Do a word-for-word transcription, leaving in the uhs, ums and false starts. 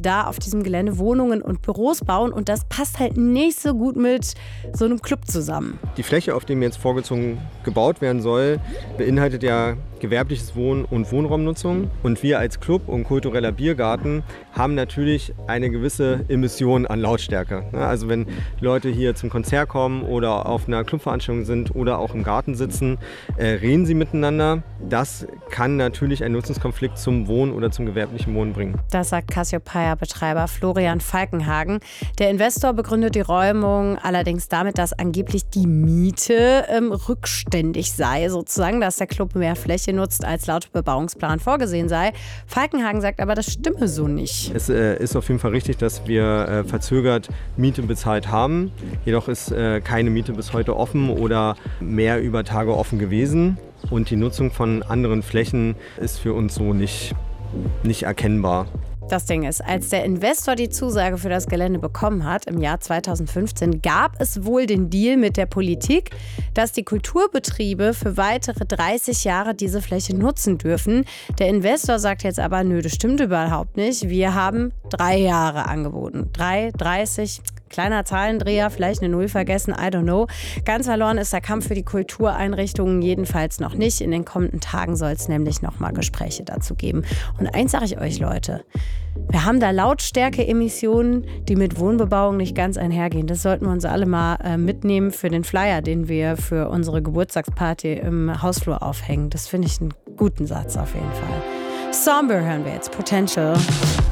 da auf diesem Gelände Wohnungen und Büros bauen und das passt halt nicht so gut mit so einem Club zusammen. Die Fläche, auf der jetzt vorgezogen gebaut werden soll, beinhaltet ja gewerbliches Wohn- und Wohnraumnutzung. Und wir als Club und kultureller Biergarten haben natürlich eine gewisse Emission an Lautstärke. Also wenn Leute hier zum Konzert kommen oder auf einer Clubveranstaltung sind oder auch im Garten sitzen, äh, reden sie miteinander. Das kann natürlich einen Nutzungskonflikt zum Wohn- oder zum gewerblichen Wohnen bringen. Das sagt Cassiopeia-Betreiber Florian Falkenhagen. Der Investor begründet die Räumung allerdings damit, dass angeblich die Miete ähm, rückständig sei, sozusagen, dass der Club mehr Fläche nutzt, als laut Bebauungsplan vorgesehen sei. Falkenhagen sagt aber, das stimme so nicht. Es äh, ist auf jeden Fall richtig, dass wir äh, verzögert Miete bezahlt haben. Jedoch ist äh, keine Miete bis heute offen oder mehr über Tage offen gewesen. Und die Nutzung von anderen Flächen ist für uns so nicht, nicht erkennbar. Das Ding ist, als der Investor die Zusage für das Gelände bekommen hat, im Jahr zweitausendfünfzehn, gab es wohl den Deal mit der Politik, dass die Kulturbetriebe für weitere dreißig Jahre diese Fläche nutzen dürfen. Der Investor sagt jetzt aber, nö, das stimmt überhaupt nicht. Wir haben drei Jahre angeboten. Drei, dreißig, kleiner Zahlendreher, vielleicht eine Null vergessen, I don't know. Ganz verloren ist der Kampf für die Kultureinrichtungen jedenfalls noch nicht. In den kommenden Tagen soll es nämlich noch mal Gespräche dazu geben. Und eins sage ich euch, Leute. Wir haben da Lautstärke-Emissionen, die mit Wohnbebauung nicht ganz einhergehen. Das sollten wir uns alle mal äh, mitnehmen für den Flyer, den wir für unsere Geburtstagsparty im Hausflur aufhängen. Das finde ich einen guten Satz auf jeden Fall. Somber hören wir jetzt, Potential.